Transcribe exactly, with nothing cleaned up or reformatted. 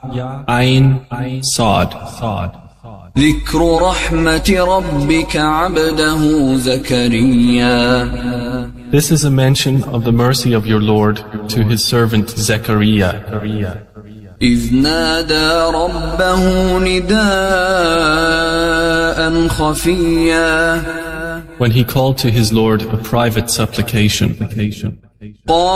Ain Sad. ذكر رحمة ربك عبده زكريا. This is a mention of the mercy of your Lord to his servant Zechariah. إذ نادى ربه نداء خفيا. When he called to his Lord a private supplication.